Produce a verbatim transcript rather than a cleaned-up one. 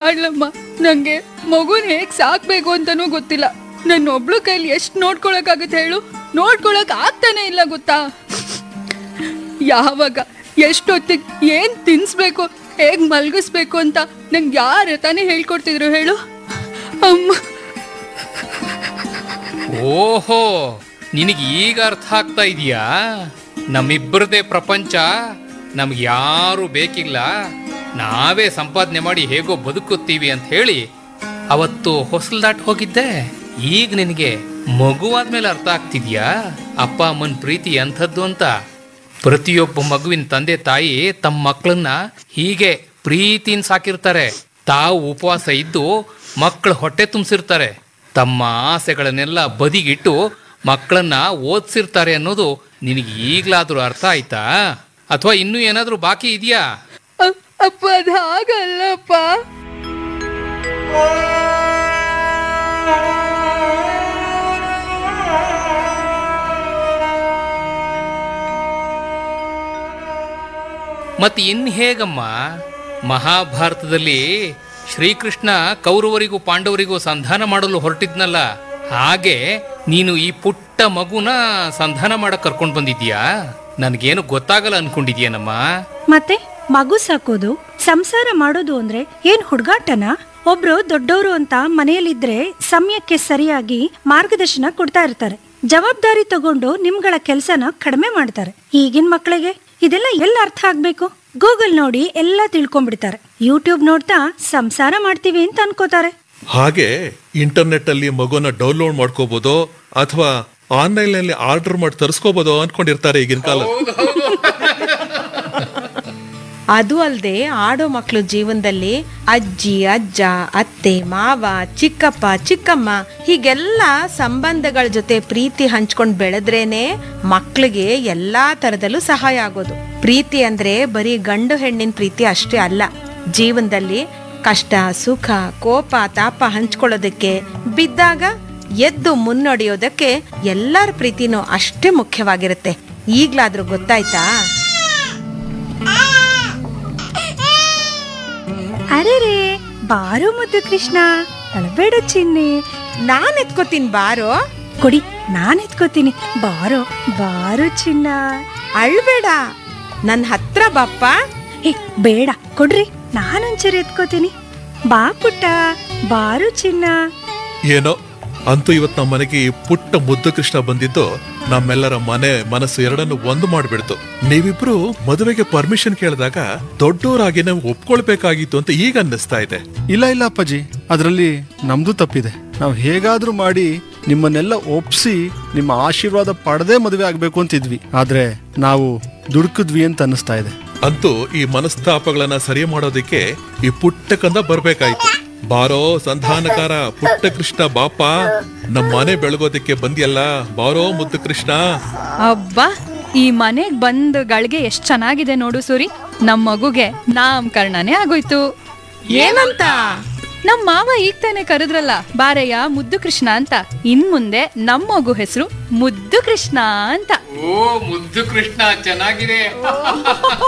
ಮಾಡ್ಲಮ್ಮ. ನಂಗೆ ಮಗುನ್ ಹೇಗ್ ಸಾಕ್ಬೇಕು ಅಂತಾನೂ ಗೊತ್ತಿಲ್ಲ. ನನ್ನ ಒಬ್ಳು ಕೈಲಿ ಎಷ್ಟ್ ನೋಡ್ಕೊಳಕ್ ಆಗತ್ತೆ ಹೇಳು? ನೋಡ್ಕೊಳಕ್ ಆಗ್ತಾನೆ ಇಲ್ಲ ಗೊತ್ತಾ. ಯಾವಾಗ ಎಷ್ಟೊತ್ತಿಗೆ ಏನ್ ತಿನ್ಸ್ಬೇಕು, ಹೇಗ್ ಮಲ್ಗಿಸ್ಬೇಕು ಅಂತ ನಂಗೆ ಯಾರು ತಾನೇ ಹೇಳ್ಕೊಡ್ತಿದ್ರು ಹೇಳು ಅಮ್ಮ. ಓಹೋ, ನಿನಗೆ ಈಗ ಅರ್ಥ ಆಗ್ತಾ ಇದೆಯಾ? ನಮ್ಮಿಬ್ಬರದೇ ಪ್ರಪಂಚ, ನಮ್ಗೆ ಯಾರು ಬೇಕಿಲ್ಲ, ನಾವೇ ಸಂಪಾದನೆ ಮಾಡಿ ಹೇಗೋ ಬದುಕುತ್ತೀವಿ ಅಂತ ಹೇಳಿ ಅವತ್ತು ಹೊಸಲ್ ದಾಟ್ ಹೋಗಿದ್ದೆ. ಈಗ ನಿನಗೆ ಮಗುವಾದ್ಮೇಲೆ ಅರ್ಥ ಆಗ್ತಿದ್ಯಾ ಅಪ್ಪ ಅಮ್ಮನ ಪ್ರೀತಿ ಎಂಥದ್ದು ಅಂತ. ಪ್ರತಿಯೊಬ್ಬ ಮಗುವಿನ ತಂದೆ ತಾಯಿ ತಮ್ಮ ಮಕ್ಕಳನ್ನ ಹೀಗೆ ಪ್ರೀತಿಯಿಂದ ಸಾಕಿರ್ತಾರೆ. ತಾವು ಉಪವಾಸ ಇದ್ದು ಮಕ್ಕಳ ಹೊಟ್ಟೆ ತುಂಬಿಸಿರ್ತಾರೆ. ತಮ್ಮ ಆಸೆಗಳನ್ನೆಲ್ಲ ಬದಿಗಿಟ್ಟು ಮಕ್ಕಳನ್ನ ಓದಿಸಿರ್ತಾರೆ ಅನ್ನೋದು ನಿನಗೆ ಈಗಲಾದ್ರೂ ಅರ್ಥ ಆಯ್ತಾ? ಅಥವಾ ಇನ್ನೂ ಏನಾದ್ರೂ ಬಾಕಿ ಇದೆಯಾ? ಅಪ್ಪ ಅದು ಹಾಗಲ್ಲಪ್ಪ. ಮತ್ತೆ ಇನ್ ಹೇಗಮ್ಮ? ಮಹಾಭಾರತದಲ್ಲಿ ಶ್ರೀಕೃಷ್ಣ ಕೌರವರಿಗೂ ಪಾಂಡವರಿಗೂ ಸಂಧಾನ ಮಾಡಲು ಹೊರಟಿದ್ನಲ್ಲ, ಹಾಗೆ ನೀನು ಈ ಪುಟ್ಟ ಮಗುನ ಸಂಧಾನ ಮಾಡಕ್ ಕರ್ಕೊಂಡ್ ಬಂದಿದ್ಯಾ? ನನ್ಗೇನು ಗೊತ್ತಾಗಲ್ಲ ಅನ್ಕೊಂಡಿದ್ಯೇನಮ್ಮ? ಮತ್ತೆ ಮಗು ಸಾಕೋದು, ಸಂಸಾರ ಮಾಡೋದು ಅಂದ್ರೆ ಏನ್ ಹುಡುಗಾಟನ? ಒಬ್ರು ದೊಡ್ಡವರು ಅಂತ ಮನೆಯಲ್ಲಿದ್ರೆ ಸಮಯಕ್ಕೆ ಸರಿಯಾಗಿ ಮಾರ್ಗದರ್ಶನ ಕೊಡ್ತಾ ಇರ್ತಾರೆ. ಜವಾಬ್ದಾರಿ ತಗೊಂಡು ನಿಮ್ಗಳ ಕೆಲ್ಸನ ಕಡಿಮೆ ಮಾಡ್ತಾರೆ. ಈಗಿನ ಮಕ್ಕಳಿಗೆ ಇದೆಲ್ಲ ಎಲ್ಲ ಅರ್ಥ ಆಗ್ಬೇಕು? ಗೂಗಲ್ ನೋಡಿ ಎಲ್ಲ ತಿಳ್ಕೊಂಡ್ಬಿಡ್ತಾರೆ. ಯೂಟ್ಯೂಬ್ ನೋಡ್ತಾ ಸಂಸಾರ ಮಾಡ್ತೀವಿ ಅಂತ ಅನ್ಕೋತಾರೆ. ಹಾಗೆ ಇಂಟರ್ನೆಟ್ ಅಲ್ಲಿ ಮಗುನ ಡೌನ್ಲೋಡ್ ಮಾಡ್ಕೋಬಹುದು ಅಥವಾ ಆನ್ಲೈನ್ ನಲ್ಲಿ ಆರ್ಡರ್ ಮಾಡಿ ತರಿಸ್ಕೋಬಹುದು ಅನ್ಕೊಂಡಿರ್ತಾರೆ ಈಗಿನ ಕಾಲ. ಅದು ಅಲ್ಲದೆ ಆಡೋ ಮಕ್ಕಳು ಜೀವನದಲ್ಲಿ ಅಜ್ಜಿ, ಅಜ್ಜ, ಅತ್ತೆ, ಮಾವ, ಚಿಕ್ಕಪ್ಪ, ಚಿಕ್ಕಮ್ಮ ಹೀಗೆಲ್ಲ ಸಂಬಂಧಗಳ ಜೊತೆ ಪ್ರೀತಿ ಹಂಚ್ಕೊಂಡು ಬೆಳೆದ್ರೇನೆ ಮಕ್ಕಳಿಗೆ ಎಲ್ಲಾ ತರದಲ್ಲೂ ಸಹಾಯ ಆಗೋದು. ಪ್ರೀತಿ ಅಂದ್ರೆ ಬರೀ ಗಂಡು ಹೆಣ್ಣಿನ ಪ್ರೀತಿ ಅಷ್ಟೇ ಅಲ್ಲ. ಜೀವನದಲ್ಲಿ ಕಷ್ಟ, ಸುಖ, ಕೋಪ, ತಾಪ ಹಂಚ್ಕೊಳ್ಳೋದಕ್ಕೆ, ಬಿದ್ದಾಗ ಎದ್ದು ಮುನ್ನಡೆಯೋದಕ್ಕೆ ಎಲ್ಲರ ಪ್ರೀತಿನೂ ಅಷ್ಟೇ ಮುಖ್ಯವಾಗಿರುತ್ತೆ. ಈಗ್ಲಾದ್ರೂ ಗೊತ್ತಾಯ್ತಾ? ಅರೆ ರೇ, ಬಾರೋ ಮುದ್ದು ಕೃಷ್ಣ, ಅಳಬೇಡ ಚಿನ್ನಿ. ನಾನ್ ಎತ್ಕೋತೀನಿ ಬಾರೋ. ಕೊಡಿ, ನಾನ್ ಎತ್ಕೋತೀನಿ. ಬಾರೋ ಬಾರೋ ಚಿನ್ನ. ಅಳ್ಬೇಡ, ನನ್ ಹತ್ರ ಬಾಪ್ಪ. ಏ ಬೇಡ, ಕೊಡ್ರಿ, ನಾನೊಂಚೂರು ಎತ್ಕೋತೀನಿ. ಬಾ ಪುಟ್ಟ, ಬಾರು ಚಿನ್ನ. ಏನೋ ಅಂತೂ ಇವತ್ತು ನಮ್ಮ ಮನೆಗೆ ಈ ಪುಟ್ಟ ಮುದ್ದು ಕೃಷ್ಣ ಬಂದಿದ್ದು ನಮ್ಮೆಲ್ಲರ ಮನೆ ಮನಸ್ಸು ಎರಡನ್ನು ಒಂದು ಮಾಡ್ಬಿಡ್ತು. ನೀವಿಬ್ರು ಮದುವೆಗೆ ಪರ್ಮಿಷನ್ ಕೇಳಿದಾಗ ದೊಡ್ಡವರಾಗಿ ನಾವು ಒಪ್ಕೊಳ್ಬೇಕಾಗಿತ್ತು ಅಂತ ಈಗ ಅನ್ನಿಸ್ತಾ ಇದೆ. ಇಲ್ಲ ಇಲ್ಲ ಅಪ್ಪಾಜಿ, ಅದರಲ್ಲಿ ನಮ್ದು ತಪ್ಪಿದೆ. ನಾವು ಹೇಗಾದ್ರೂ ಮಾಡಿ ನಿಮ್ಮನ್ನೆಲ್ಲ ಒಪ್ಸಿ ನಿಮ್ಮ ಆಶೀರ್ವಾದ ಪಡೆದೇ ಮದುವೆ ಆಗ್ಬೇಕು ಅಂತಿದ್ವಿ. ಆದ್ರೆ ನಾವು ದುಡುಕಿದ್ವಿ ಅಂತ ಅನ್ನಿಸ್ತಾ ಇದೆ. ಅಂತೂ ಈ ಮನಸ್ತಾಪಗಳನ್ನ ಸರಿ ಮಾಡೋದಕ್ಕೆ ಈ ಪುಟ್ಟ ಕಂದ ಬರ್ಬೇಕಾಯ್ತು. ಬಾರೋ ಸಂಧಾನಕಾರ ಪುಟ್ಟ ಕೃಷ್ಣ ಬಾಪ, ನಮ್ಮ ಮನೆ ಬೆಳಗೋದಕ್ಕೆ ಬಂದ್ಯಲ್ಲ, ಬಾರೋ ಮುದ್ದು ಕೃಷ್ಣ. ಅಬ್ಬಾ, ಈ ಮನೆಗ್ ಬಂದ್ ಗಳಿಗೆ ಎಷ್ಟ್ ಚೆನ್ನಾಗಿದೆ ನೋಡು ಸೂರಿ. ನಮ್ ಮಗುಗೆ ನಾಮಕರಣನೇ ಆಗೋಯ್ತು. ಏನಂತ? ನಮ್ ಮಾವ ಈಗ ತಾನೆ ಕರೆದ್ರಲ್ಲ, ಬಾರಯ್ಯ ಮುದ್ದು ಕೃಷ್ಣ ಅಂತ. ಇನ್ ಮುಂದೆ ನಮ್ ಮಗು ಹೆಸರು ಮುದ್ದು ಕೃಷ್ಣ ಅಂತ. ಓ ಮುದ್ದು ಕೃಷ್ಣ, ಚೆನ್ನಾಗಿದೆ.